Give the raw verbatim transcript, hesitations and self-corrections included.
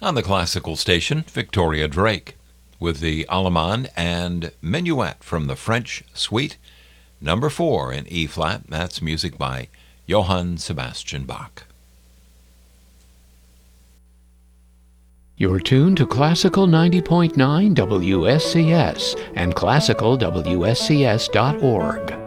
On the classical station, Victoria Drake with the Allemande and Minuet from the French Suite number four in E-flat. That's music by Johann Sebastian Bach. You're tuned to Classical ninety point nine W S C S and classical W S C S dot org.